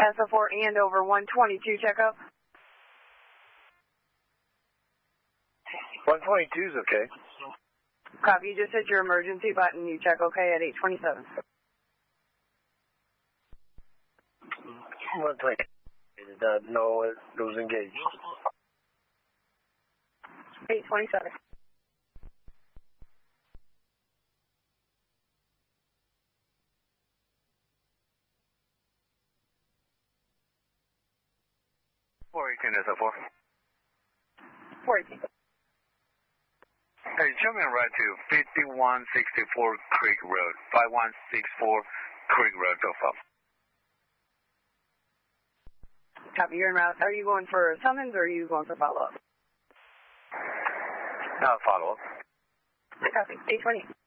SO4 and over 122, check up. 122 is okay. Copy, you just hit your emergency button. You check okay at 827. 120. No, it was engaged. 827. SO4. 418. Hey, show me right to 5164 Creek Road, 5164 Creek Road, so far. Copy, you're en route. Are you going for summons or are you going for follow-up? Follow-up. Copy, 820.